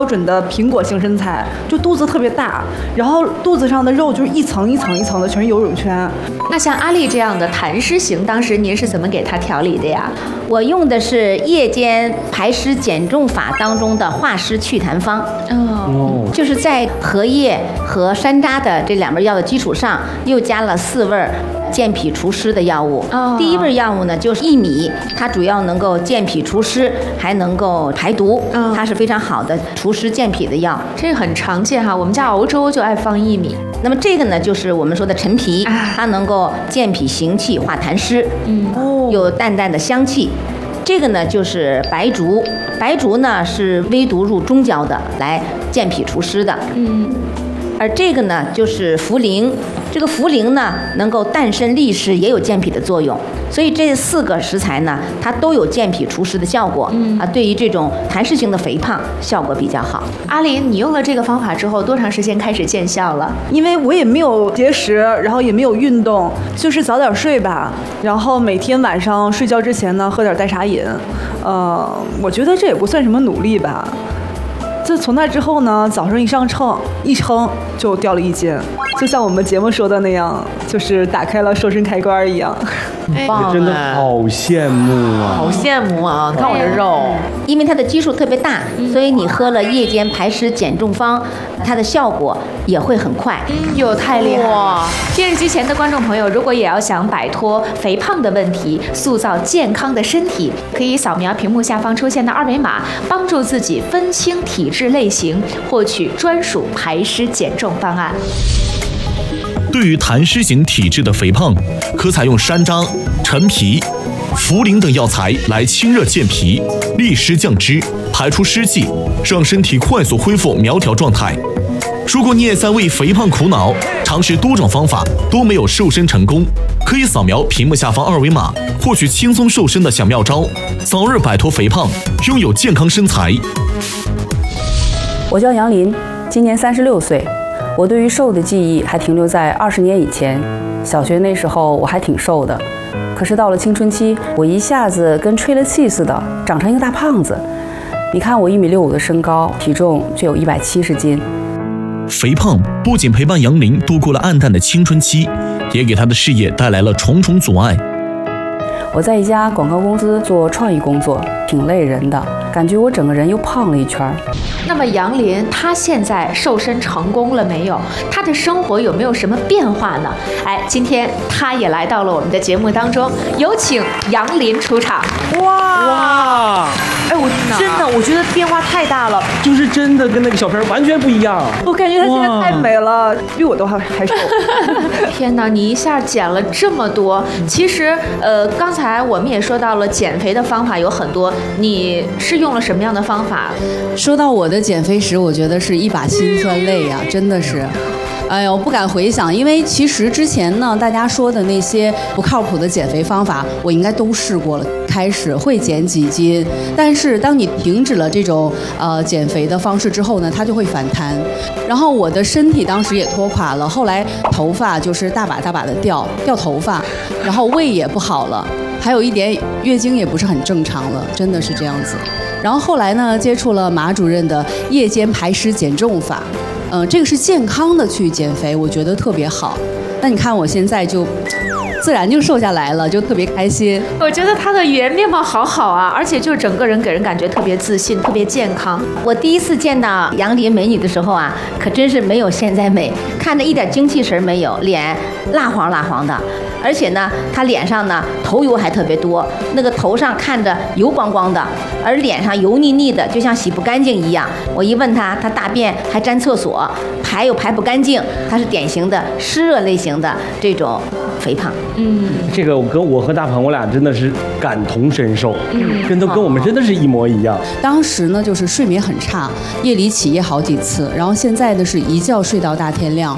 标准的苹果型身材，就肚子特别大，然后肚子上的肉就是一层一层一层的，全是游泳圈。 那像阿丽这样的痰湿型，当时您是怎么给她调理的呀？ 我用的是夜间排湿减重法当中的化湿祛痰方。就是在荷叶和山楂的这2味药的基础上，又加了4味健脾除湿的药物。第一味药物呢就是薏米，它主要能够健脾除湿，还能够排毒，它是非常好的除湿健脾的药。 这个很常见哈，我们家熬粥就爱放薏米。 那么这个呢，就是我们说的陈皮，它能够健脾行气、化痰湿，有淡淡的香气。这个呢就是白术，白术呢是微毒入中焦的，来健脾除湿的。而这个呢就是茯苓，这个茯苓呢能够淡渗利湿，也有健脾的作用。所以这4个食材呢，它都有健脾除湿的效果。对于这种痰湿型的肥胖效果比较好。 阿林，你用了这个方法之后，多长时间开始见效了？ 因为我也没有节食，然后也没有运动，就是早点睡吧，然后每天晚上睡觉之前呢喝点代茶饮。我觉得这也不算什么努力吧。自从那之后呢，早上一上秤一称就掉了1斤，就像我们节目说的那样，就是打开了瘦身开关一样。 真的好羡慕啊！ 好羡慕啊！看我这肉， 因为它的基数特别大，所以你喝了夜间排湿减重方，它的效果也会很快。 哟，太厉害了！电视机前的观众朋友，如果也要想摆脱肥胖的问题，塑造健康的身体，可以扫描屏幕下方出现的2维码，帮助自己分清体质类型，获取专属排湿减重方案。 对于痰湿型体质的肥胖，可采用山楂、陈皮、茯苓等药材来清热健脾、利湿降脂、排出湿气，让身体快速恢复苗条状态。如果你也在为肥胖苦恼，尝试多种方法都没有瘦身成功，可以扫描屏幕下方2维码，获取轻松瘦身的小妙招，早日摆脱肥胖，拥有健康身材。 我叫杨林，今年36岁。我对于瘦的记忆还停留在20年以前，小学那时候我还挺瘦的，可是到了青春期，我一下子跟吹了气似的，长成一个大胖子。你看我1.65米的身高，体重却有170斤。 肥胖不仅陪伴杨林度过了暗淡的青春期，也给他的事业带来了重重阻碍。 我在一家广告公司做创意工作，挺累人的，感觉我整个人又胖了一圈。 那么杨林他现在瘦身成功了没有？他的生活有没有什么变化呢？今天他也来到了我们的节目当中，有请杨林出场。 哇！ 我觉得变化太大了， 就是真的跟那个小片完全不一样。 我感觉她现在太美了，比我都还瘦。 天哪，你一下减了这么多！其实，刚才我们也说到了减肥的方法有很多，你是用了什么样的方法？ 说到我的减肥史，我觉得是一把辛酸泪呀，真的是。哎呦，不敢回想，因为其实之前呢，大家说的那些不靠谱的减肥方法，我应该都试过了。开始会减几斤，但是当你停止了这种减肥的方式之后呢，它就会反弹。然后我的身体当时也拖垮了，后来头发就是大把大把的掉头发，然后胃也不好了，还有一点月经也不是很正常了，真的是这样子。然后后来呢，接触了马主任的夜间排湿减重法。这个是健康的去减肥，我觉得特别好。那你看我现在就自然就瘦下来了，就特别开心。 我觉得她的语言面貌好好啊，而且就整个人给人感觉特别自信，特别健康。 我第一次见到杨林美女的时候啊，可真是没有现在美，看着一点精气神没有，脸蜡黄蜡黄的。而且呢，她脸上呢头油还特别多，那个头上看着油光光的，而脸上油腻腻的，就像洗不干净一样。我一问她，她大便还沾厕所，排又排不干净，她是典型的湿热类型的这种肥胖。 这个我和大鹏，我俩真的是感同身受，跟我们真的是一模一样。 当时呢，就是睡眠很差，夜里起夜好几次，然后现在呢是一觉睡到大天亮。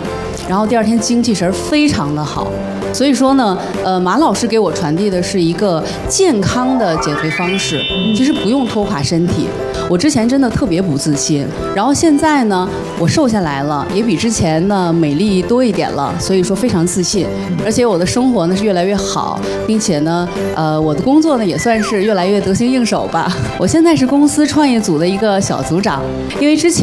然后第二天精气神非常的好。所以说呢，马老师给我传递的是一个健康的减肥方式，其实不用拖垮身体。我之前真的特别不自信，然后现在呢，我瘦下来了，也比之前呢美丽多一点了，所以说非常自信。而且我的生活呢是越来越好，并且呢，我的工作呢也算是越来越得心应手吧。我现在是公司创业组的一个小组长，因为之前